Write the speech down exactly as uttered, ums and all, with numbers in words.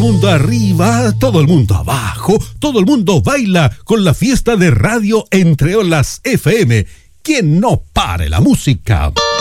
mundo arriba, todo el mundo abajo, todo el mundo baila con la fiesta de radio Entre Olas F M. ¡Que no pare la música!